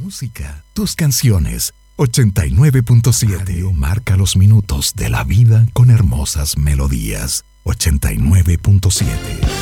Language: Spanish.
música, tus canciones. 89.7 Radio marca los minutos de la vida con hermosas melodías. 89.7